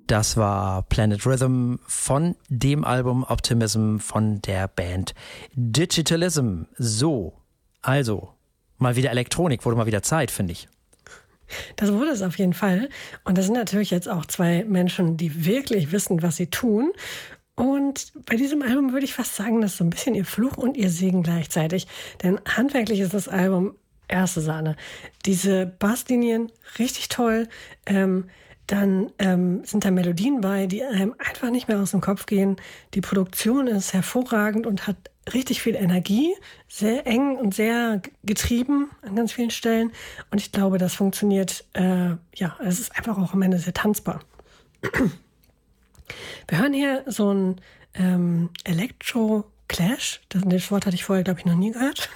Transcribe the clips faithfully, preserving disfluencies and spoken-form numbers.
Das war Planet Rhythm von dem Album Optimism von der Band Digitalism. So, also, mal wieder Elektronik, wurde mal wieder Zeit, finde ich. Das wurde es auf jeden Fall. Und das sind natürlich jetzt auch zwei Menschen, die wirklich wissen, was sie tun. Und bei diesem Album würde ich fast sagen, das ist so ein bisschen ihr Fluch und ihr Segen gleichzeitig. Denn handwerklich ist das Album erste Sahne. Diese Basslinien, richtig toll. Ähm, Dann ähm, sind da Melodien bei, die einem einfach nicht mehr aus dem Kopf gehen. Die Produktion ist hervorragend und hat richtig viel Energie, sehr eng und sehr getrieben an ganz vielen Stellen. Und ich glaube, das funktioniert, äh, ja, es ist einfach auch am Ende sehr tanzbar. Wir hören hier so ein ähm, Electro-Clash. Das, das Wort hatte ich vorher, glaube ich, noch nie gehört.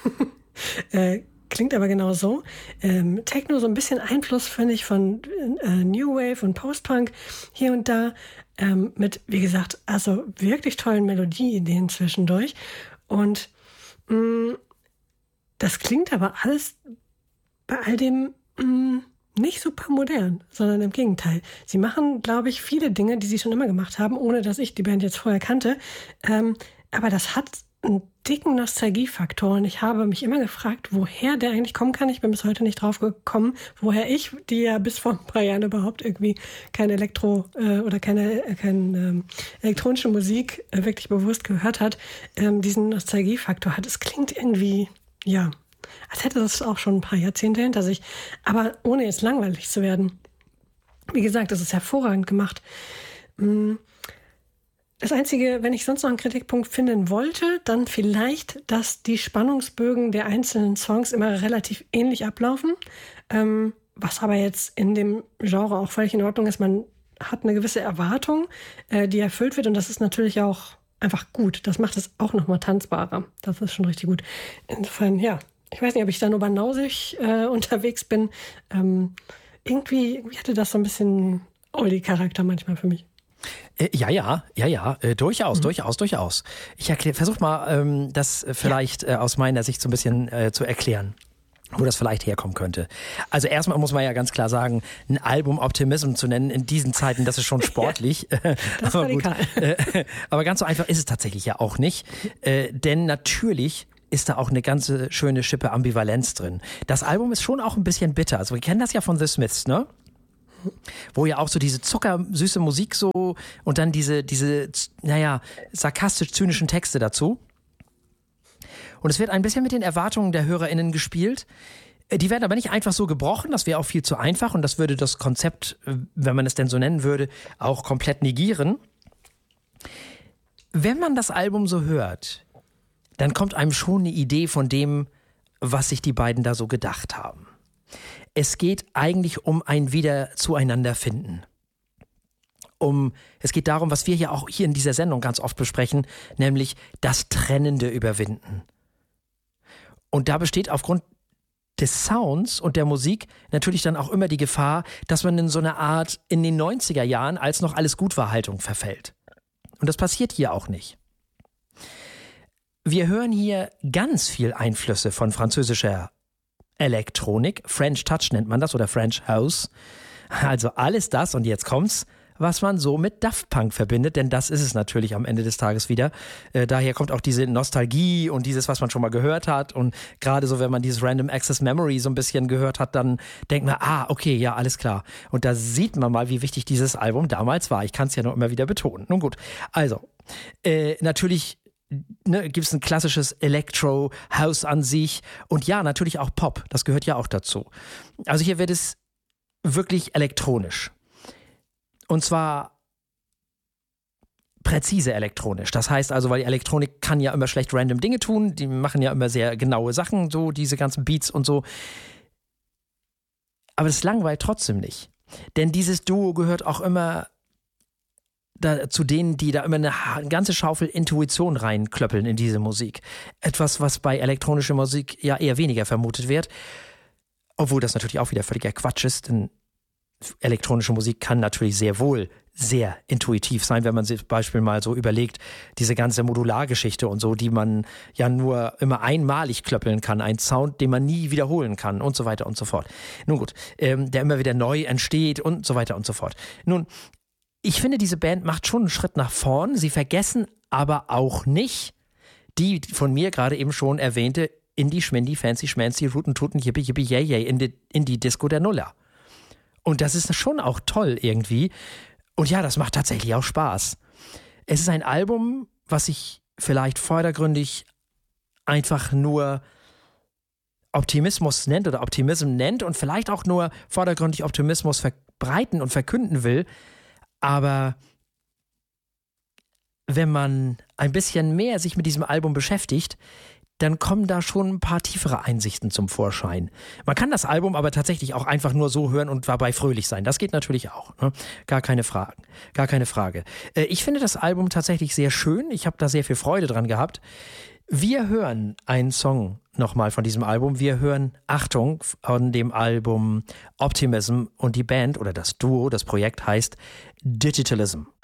äh, Klingt aber genau so. Ähm, Techno, so ein bisschen Einfluss, finde ich, von äh, New Wave und Post-Punk hier und da. Ähm, mit, wie gesagt, also wirklich tollen Melodieideen zwischendurch. Und mh, das klingt aber alles bei all dem mh, nicht super modern, sondern im Gegenteil. Sie machen, glaube ich, viele Dinge, die sie schon immer gemacht haben, ohne dass ich die Band jetzt vorher kannte. Ähm, aber das hat einen dicken Nostalgiefaktor und ich habe mich immer gefragt, woher der eigentlich kommen kann. Ich bin bis heute nicht drauf gekommen, woher ich, die ja bis vor ein paar Jahren überhaupt irgendwie kein Elektro äh, oder keine, äh, keine ähm, elektronische Musik äh, wirklich bewusst gehört hat, ähm, diesen Nostalgiefaktor hat. Es klingt irgendwie, ja, als hätte das auch schon ein paar Jahrzehnte hinter sich, aber ohne jetzt langweilig zu werden. Wie gesagt, das ist hervorragend gemacht. Hm. Das Einzige, wenn ich sonst noch einen Kritikpunkt finden wollte, dann vielleicht, dass die Spannungsbögen der einzelnen Songs immer relativ ähnlich ablaufen, ähm, was aber jetzt in dem Genre auch völlig in Ordnung ist. Man hat eine gewisse Erwartung, äh, die erfüllt wird und das ist natürlich auch einfach gut. Das macht es auch nochmal tanzbarer. Das ist schon richtig gut. Insofern, ja, ich weiß nicht, ob ich da nur banausig äh, unterwegs bin. Ähm, irgendwie, irgendwie hatte das so ein bisschen Oldie-Charakter manchmal für mich. Äh, ja, ja, ja, ja, äh, durchaus, mhm. durchaus, durchaus. Ich erkläre, versuch mal, ähm, das vielleicht ja. äh, aus meiner Sicht so ein bisschen äh, zu erklären, wo das vielleicht herkommen könnte. Also erstmal muss man ja ganz klar sagen, ein Album Optimism zu nennen in diesen Zeiten, das ist schon sportlich. Ja, das aber, gut, äh, aber ganz so einfach ist es tatsächlich ja auch nicht. Äh, denn natürlich ist da auch eine ganze schöne Schippe Ambivalenz drin. Das Album ist schon auch ein bisschen bitter. Also wir kennen das ja von The Smiths, ne? Wo ja auch so diese zuckersüße Musik so und dann diese, diese, naja, sarkastisch-zynischen Texte dazu. Und es wird ein bisschen mit den Erwartungen der HörerInnen gespielt. Die werden aber nicht einfach so gebrochen, das wäre auch viel zu einfach und das würde das Konzept, wenn man es denn so nennen würde, auch komplett negieren. Wenn man das Album so hört, dann kommt einem schon eine Idee von dem, was sich die beiden da so gedacht haben. Es geht eigentlich um ein Wieder zueinander finden. Um, es geht darum, was wir ja auch hier in dieser Sendung ganz oft besprechen, nämlich das Trennende überwinden. Und da besteht aufgrund des Sounds und der Musik natürlich dann auch immer die Gefahr, dass man in so eine Art in den neunziger Jahren, als noch alles gut war, Haltung verfällt. Und das passiert hier auch nicht. Wir hören hier ganz viel Einflüsse von französischer Elektronik, French Touch nennt man das oder French House. Also alles das, und jetzt kommt's, was man so mit Daft Punk verbindet, denn das ist es natürlich am Ende des Tages wieder. Äh, daher kommt auch diese Nostalgie und dieses, was man schon mal gehört hat und gerade so, wenn man dieses Random Access Memory so ein bisschen gehört hat, dann denkt man, ah, okay, ja, alles klar. Und da sieht man mal, wie wichtig dieses Album damals war. Ich kann es ja noch immer wieder betonen. Nun gut, also, äh, natürlich Ne, gibt es ein klassisches Electro-House an sich und ja, natürlich auch Pop, das gehört ja auch dazu. Also hier wird es wirklich elektronisch und zwar präzise elektronisch. Das heißt also, weil die Elektronik kann ja immer schlecht random Dinge tun, die machen ja immer sehr genaue Sachen, so diese ganzen Beats und so. Aber das langweilt trotzdem nicht, denn dieses Duo gehört auch immer Da, zu denen, die da immer eine, eine ganze Schaufel Intuition reinklöppeln in diese Musik. Etwas, was bei elektronischer Musik ja eher weniger vermutet wird. Obwohl das natürlich auch wieder völliger Quatsch ist, denn elektronische Musik kann natürlich sehr wohl sehr intuitiv sein, wenn man sich zum Beispiel mal so überlegt, diese ganze Modulargeschichte und so, die man ja nur immer einmalig klöppeln kann, ein Sound, den man nie wiederholen kann und so weiter und so fort. Nun gut, ähm, der immer wieder neu entsteht und so weiter und so fort. Nun, ich finde, diese Band macht schon einen Schritt nach vorn. Sie vergessen aber auch nicht die von mir gerade eben schon erwähnte Indie, Schmindy, Fancy, Schmancy, Rootin' Tootin', Yippie, Yippie, Yay, Yay in die, in die Disco der Nuller. Und das ist schon auch toll irgendwie. Und ja, das macht tatsächlich auch Spaß. Es ist ein Album, was sich vielleicht vordergründig einfach nur Optimismus nennt oder Optimism nennt und vielleicht auch nur vordergründig Optimismus verbreiten und verkünden will. Aber wenn man ein bisschen mehr sich mit diesem Album beschäftigt, dann kommen da schon ein paar tiefere Einsichten zum Vorschein. Man kann das Album aber tatsächlich auch einfach nur so hören und dabei fröhlich sein. Das geht natürlich auch, ne? Gar keine Fragen, gar keine Frage. Äh, ich finde das Album tatsächlich sehr schön. Ich habe da sehr viel Freude dran gehabt. Wir hören einen Song nochmal von diesem Album. Wir hören, Achtung, von dem Album Optimism und die Band oder das Duo, das Projekt heißt Digitalism.